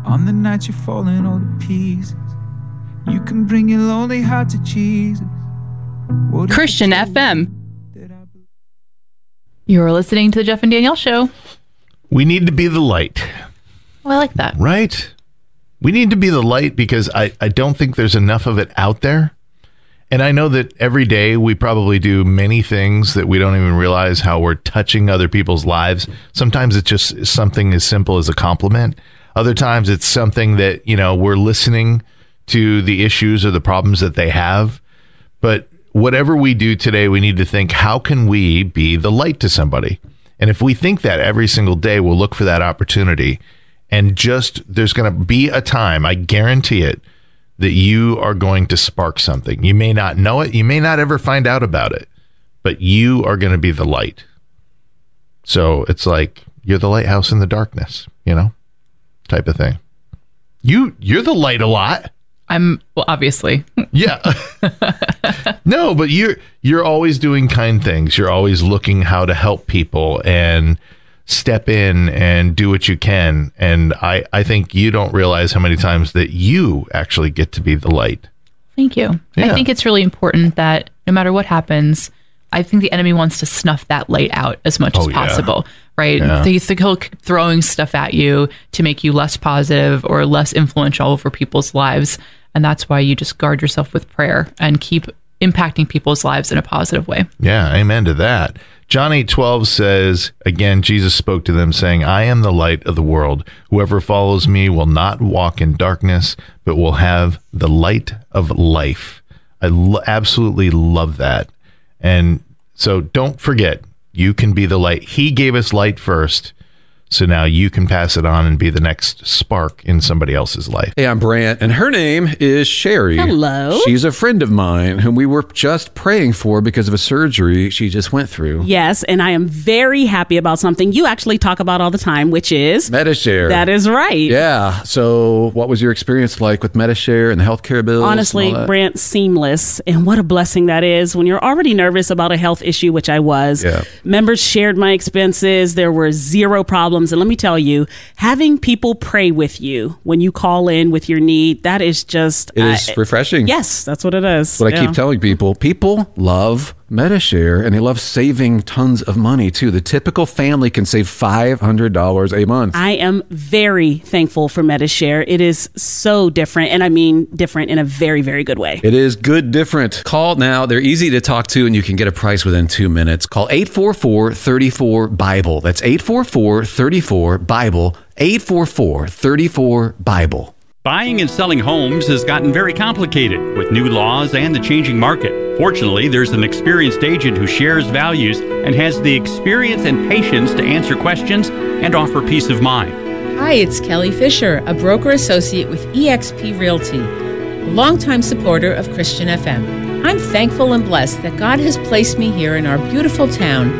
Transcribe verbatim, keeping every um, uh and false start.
On the night you're falling all to pieces, you can bring your lonely heart to Jesus. What Christian F M. You're listening to the Jeff and Danielle Show. We need to be the light. Oh, I like that. Right? We need to be the light because I, I don't think there's enough of it out there. And I know that every day we probably do many things that we don't even realize how we're touching other people's lives. Sometimes it's just something as simple as a compliment. Other times it's something that, you know, we're listening to the issues or the problems that they have. But whatever we do today, we need to think, how can we be the light to somebody? And if we think that every single day, we'll look for that opportunity. And just there's going to be a time, I guarantee it, that you are going to spark something. You may not know it. You may not ever find out about it, but you are going to be the light. So it's like you're the lighthouse in the darkness, you know, type of thing. You, you're the light a lot. I'm, well, obviously. Yeah. No, but you're, you're always doing kind things. You're always looking how to help people and step in and do what you can. And I, I think you don't realize how many times that you actually get to be the light. Thank you. Yeah. I think it's really important that no matter what happens, I think the enemy wants to snuff that light out as much Oh, as yeah. possible, right? Yeah. They think he'll keep throwing stuff at you to make you less positive or less influential over people's lives. And that's why you just guard yourself with prayer and keep impacting people's lives in a positive way. Yeah, amen to that. John eight twelve says, again, Jesus spoke to them saying, I am the light of the world. Whoever follows me will not walk in darkness, but will have the light of life. I lo- absolutely love that. And so don't forget, you can be the light. He gave us light first. So now you can pass it on and be the next spark in somebody else's life. Hey, I'm Brant, and her name is Sherry. Hello. She's a friend of mine whom we were just praying for because of a surgery she just went through. Yes, and I am very happy about something you actually talk about all the time, which is Medi-Share. That is right. Yeah. So what was your experience like with Medi-Share and the healthcare bills? Honestly, and all that? Brant, seamless. And what a blessing that is when you're already nervous about a health issue, which I was. Yeah. Members shared my expenses. There were zero problems. And let me tell you, having people pray with you when you call in with your need, that is just... It is uh, refreshing. Yes, that's what it is. What I Yeah. keep telling people, people love Medi-Share, and they love saving tons of money, too. The typical family can save five hundred dollars a month. I am very thankful for Medi-Share. It is so different, and I mean different in a very, very good way. It is good different. Call now. They're easy to talk to, and you can get a price within two minutes. Call eight four four, three four, BIBLE. That's eight four four, three four, BIBLE. eight four four, three four, BIBLE. Buying and selling homes has gotten very complicated with new laws and the changing market. Fortunately, there's an experienced agent who shares values and has the experience and patience to answer questions and offer peace of mind. Hi, it's Kelly Fisher, a broker associate with eXp Realty, a longtime supporter of Christian F M. I'm thankful and blessed that God has placed me here in our beautiful town